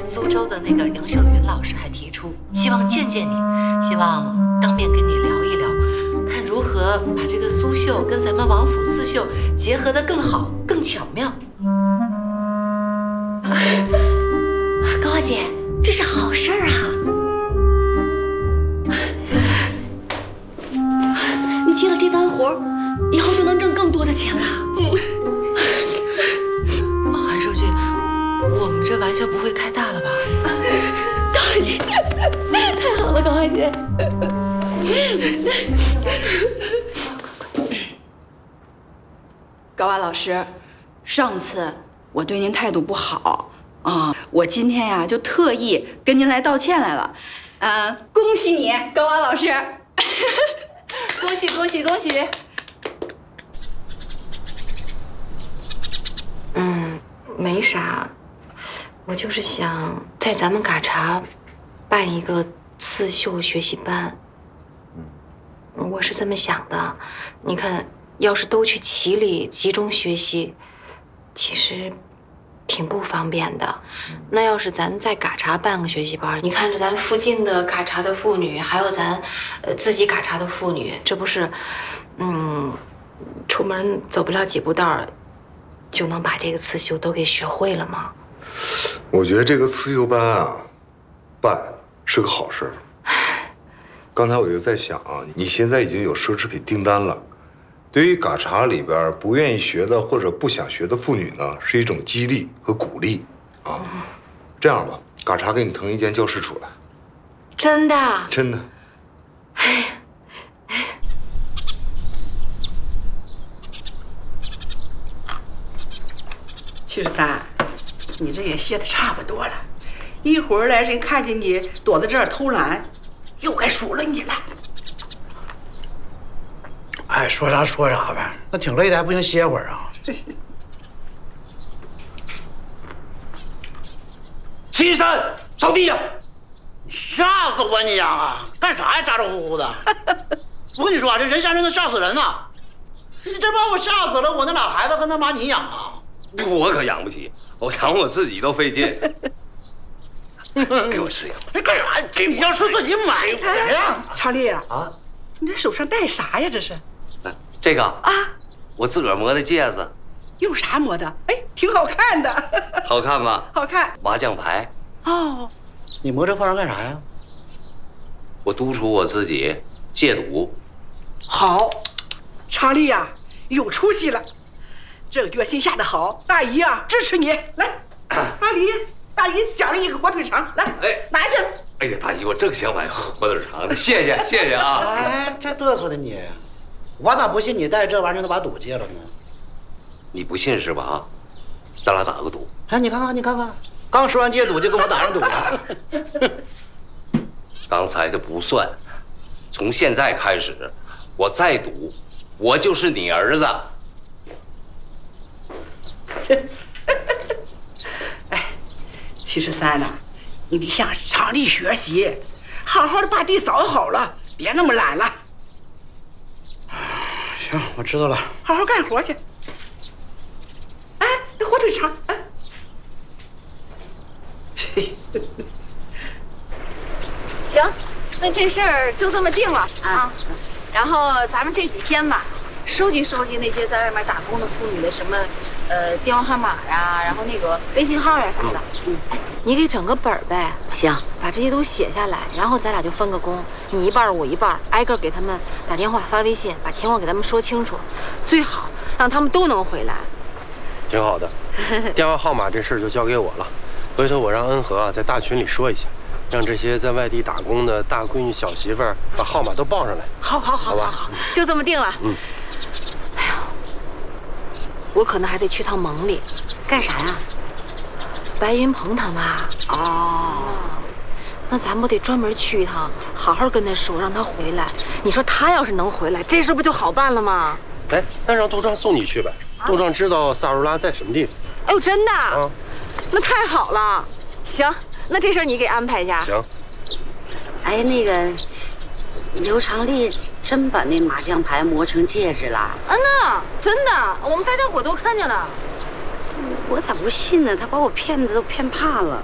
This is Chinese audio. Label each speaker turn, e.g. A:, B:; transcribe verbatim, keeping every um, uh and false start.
A: 苏州的那个杨秀云老师还提出，希望见见你，希望当面跟你聊一聊，看如何把这个苏绣跟咱们王府刺绣结合得更好、更巧妙。高华姐，这是好事儿啊！你接了这单活，以后就能挣更多的钱了。嗯。韩书记，我们这玩笑不会开大了吧？高华姐，太好了，高华姐。
B: 高娃老师，上次我对您态度不好啊，我今天呀就特意跟您来道歉来了。呃，恭喜你，高娃老师！
A: 恭喜恭喜恭喜！
C: 嗯，没啥，我就是想在咱们嘎查办一个刺绣学习班。嗯，我是这么想的，你看，要是都去齐里集中学习，其实挺不方便的。那要是咱在嘎查办个学习班，你看着咱附近的嘎查的妇女，还有咱呃自己嘎查的妇女，这不是，嗯，出门走不了几步道儿，就能把这个刺绣都给学会了吗？
D: 我觉得这个刺绣班啊，办是个好事儿。刚才我就在想啊，你现在已经有奢侈品订单了。对于嘎查里边不愿意学的或者不想学的妇女呢，是一种激励和鼓励啊。这样吧，嘎查给你腾一间教室出来。
C: 真的？
D: 真的。
E: 七十三，你这也歇得差不多了，一会儿来人看见你躲在这儿偷懒，又该数了你了。
F: 哎，说啥说啥呗，那挺累的，还不行歇会儿啊？
G: 七三，扫地呀！吓死我你娘啊！干啥呀？咋咋呼呼的！我跟你说啊，这人吓人能吓死人呐！你这把我吓死了，我那俩孩子跟他妈你养啊？
H: 我可养不起，我养我自己都费劲。给我吃药！
G: 你干啥？给你要是自己买
E: 哎呀，常丽啊，
H: 啊，
E: 你这手上戴啥呀？这是？
H: 这个
E: 啊，
H: 我自个儿磨的戒指，
E: 用啥磨的？哎，挺好看的。
H: 好看吗？
E: 好看。
H: 麻将牌。
E: 哦，
G: 你磨这破玩意干啥呀？
H: 我督促我自己戒赌。
E: 好，常丽呀，有出息了，这个决心下得好，大姨啊支持你。来，阿离，大姨奖励你个火腿肠，来，
H: 哎，
E: 拿去。
H: 哎呀，大姨，我正想买火腿肠呢，谢谢谢谢啊。
F: 哎，这嘚瑟的你，我咋不信你带这玩意儿能把赌戒了呢？
H: 你不信是吧？啊，咱俩打个赌。
F: 哎，你看看，你看看，刚说完戒赌就跟我打上赌了。
H: 刚才的不算，从现在开始，我再赌，我就是你儿子。
E: 哎，七十三呐，你得向常丽学习，好好的把地扫好了，别那么懒了。
F: 行，我知道了，
E: 好好干活去。哎，那火腿肠，哎。
I: 行，那这事儿就这么定了啊。然后咱们这几天吧，收集收集那些在外面打工的妇女的什么，呃，电话号码啊，然后那个微信号呀啥的。嗯，哎，你给整个本儿呗。
C: 行，
I: 把这些都写下来，然后咱俩就分个工，你一半我一半，挨个给他们打电话发微信，把情况给他们说清楚，最好让他们都能回来。
J: 挺好的，电话号码这事儿就交给我了，回头我让恩和啊在大群里说一下，让这些在外地打工的大闺女小媳妇儿把号码都报上来。
I: 好，好，好，
J: 好吧，
I: 好，就这么定了。
J: 嗯。
I: 哎呦，我可能还得去趟蒙里，
C: 干啥呀？
I: 白云鹏他妈。
C: 哦。
I: 那咱不得专门去一趟，好好跟他说，让他回来。你说他要是能回来，这事不就好办了吗？
J: 哎，那让杜壮送你去呗。杜壮知道萨如拉在什么地方。
I: 哎呦，真的？
J: 啊，
I: 那太好了。行，那这事儿你给安排一下。
J: 行。
C: 哎，那个刘长丽真把那麻将牌磨成戒指了？
I: 嗯呐，真的，我们大家伙都看见了。
C: 我咋不信呢？他把我骗的都骗怕了。